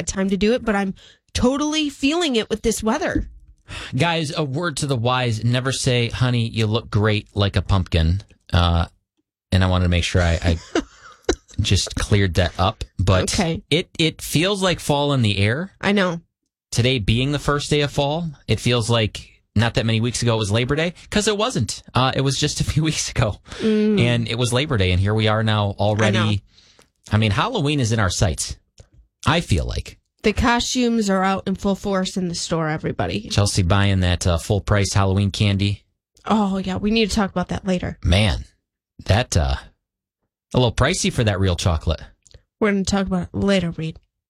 had time to do it, but I'm totally feeling it with this weather. Guys, a word to the wise, never say, honey, you look great like a pumpkin. And I wanted to make sure I just cleared that up. But okay. It feels like fall in the air. I know. Today being the first day of fall, it feels like not that many weeks ago it was Labor Day, because it wasn't. It was just a few weeks ago. And it was Labor Day, and here we are now already. I mean, Halloween is in our sights, I feel like. The costumes are out in full force in the store, everybody. Chelsea buying that full-price Halloween candy. Oh, yeah, we need to talk about that later. Man, that a little pricey for that real chocolate. We're going to talk about it later, Reed.